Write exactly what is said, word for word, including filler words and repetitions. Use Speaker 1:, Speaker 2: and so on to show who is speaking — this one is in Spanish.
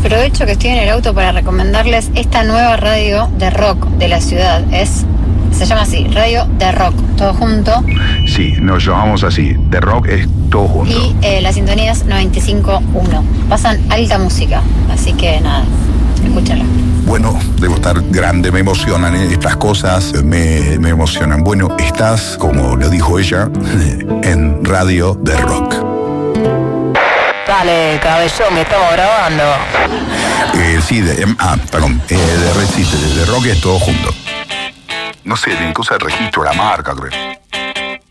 Speaker 1: aprovecho que estoy en el auto para recomendarles esta nueva radio de rock de la ciudad. Es, se llama así, Radio de Rock, todo junto.
Speaker 2: Sí, nos llamamos así, de rock es todo junto.
Speaker 1: Y eh, la sintonía es noventa y cinco punto uno. Pasan alta música, así que nada, escúchala.
Speaker 2: Bueno, debo estar grande, me emocionan, ¿eh? Estas cosas me, me emocionan. Bueno, estás, como lo dijo ella, en Radio de Rock.
Speaker 3: Dale, cabezón, que estamos grabando.
Speaker 2: Eh, sí, de, ah, perdón, eh, de, sí, de, de Rock es todo junto. No sé, tienen que usar el registro, la marca, creo.